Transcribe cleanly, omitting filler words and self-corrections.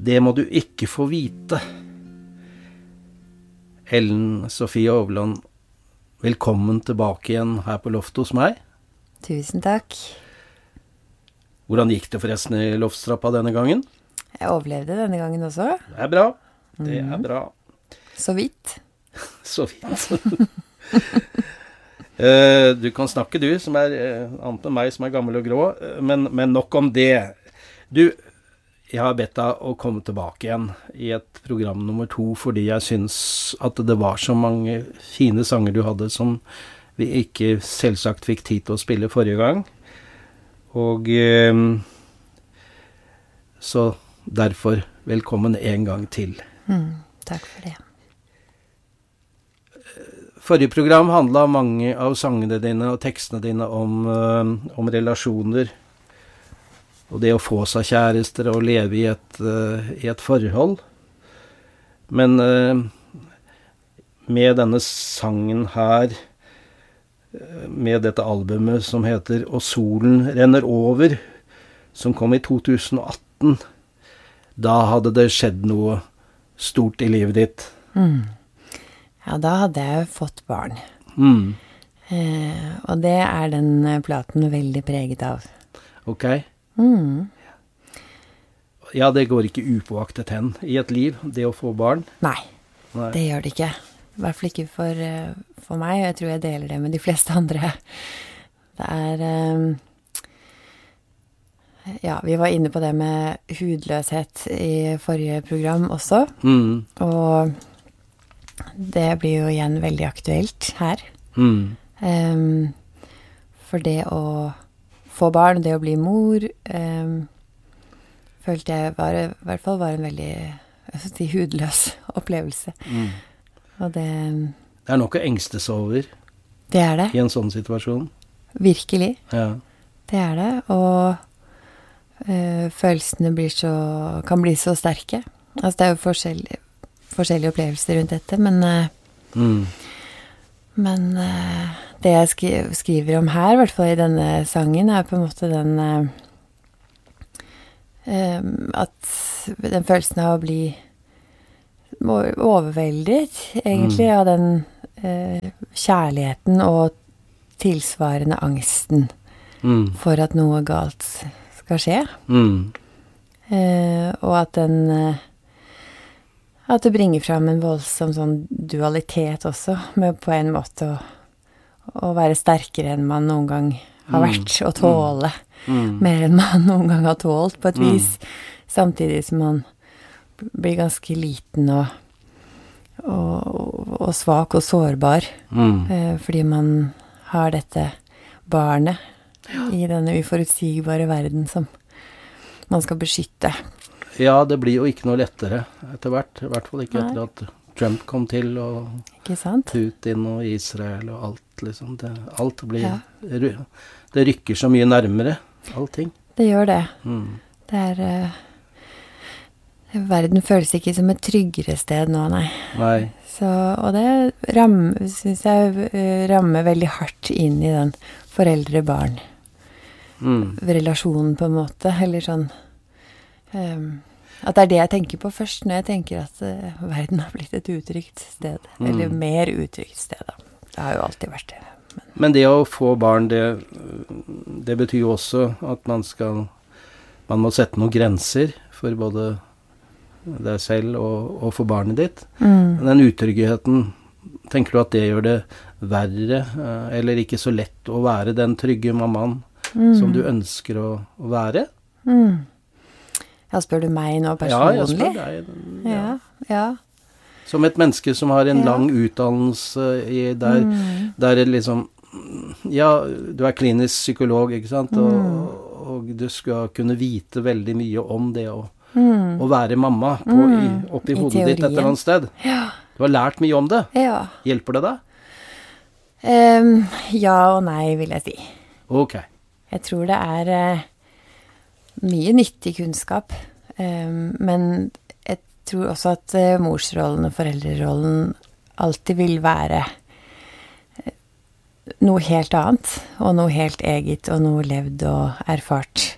Det må du ikke få vite. Ellen Sofie Overland, velkommen tilbake igjen her på loftet hos meg. Tusen takk. Hvordan gikk det forresten i loftstrappa denne gangen? Jeg overlevde denne gangen også. Det bra. Det bra. Så vidt. Så vidt. Du kan snakke du, som annet enn meg som gammel og grå, men nok om det. Du, jeg har bedt deg å komme tilbake igjen i et program nummer 2, fordi jeg synes at det var så mange fine sanger du hadde som vi ikke selvsagt fikk tid til å spille forrige gang. Og så derfor velkommen en gang til. Takk for det. Forrige program handlet mange av sangene dine og tekstene dine om relasjoner, og det å få seg kjærester og leve i et forhold. Men med denne sangen her, med dette albumet som heter «Og solen renner over», som kom i 2018, da hadde det skjedd noe stort i livet ditt. Ja, da hadde jeg fått barn. Og det den platen veldig preget av. Ok. Ja, det går ikke upåaktet hen i et liv, det å få barn. Nei, det gjør det ikke. I hvert fall ikke for meg, og jeg tror jeg deler det med de fleste andre. Det ja, vi var inne på det med hudløshet i forrige program også, og det blir jo igjen veldig aktuelt her. For det å få barn, det å bli mor, følte jeg i hvert fall var en veldig hudløs opplevelse. Og det noe å engstes over. Det det. I en sånn situasjon. Virkelig. Ja. Det det, og følelsene kan bli så sterke. Altså det jo forskjellige opplevelser rundt dette, men det jeg skriver om her, i hvert fall i denne sangen, på en måte at den følelsen av å bli overveldet, egentlig, av den kjærligheten og tilsvarende angsten for at noe galt skal skje. Og at det bringer frem en voldsom sånn dualitet også, med på en måte å være sterkere enn man noen gang har vært, og tåle mer enn man noen gang har tålt på et vis, samtidig som man blir ganske liten og svak og sårbar, fordi man har dette barnet i denne uforutsigbare verden som man skal beskytte. Ja, det blir jo ikke noe lettere etter hvert, i hvert fall ikke etter at Trump kom til, og Putin og Israel og alt, liksom. Alt blir, det rykker så mye nærmere, allting. Det gjør det. Verden føles ikke som et tryggere sted nå, nei. Så, og det synes jeg rammer veldig hardt inn i den foreldre-barn relasjonen på en måte, eller sånn at det det jeg tenker på først når jeg tenker at verden har blitt et utrygt sted, eller mer utrygt sted da. Det har jo alltid vært det. Men det å få barn, det betyr jo også at man må sette noen grenser for både deg selv og for barnet ditt. Den utryggheten, tenker du at det gjør det verre, eller ikke så lett å være den trygge mammaen som du ønsker å være? Ja, spør du meg nå personlig? Ja, jeg spør deg. Ja. Som et menneske som har en lang utdannelse der liksom, ja, du klinisk psykolog, ikke sant? Og du skal kunne vite veldig mye om det å være mamma oppi hodet ditt et eller annet sted. Ja. Du har lært mye om det. Ja. Hjelper det deg? Ja og nei, vil jeg si. Ok. Jeg tror det mye nyttig kunnskap, men jeg tror også at morsrollen og foreldrerollen alltid vil være noe helt annet, og noe helt eget, og noe levd og erfart.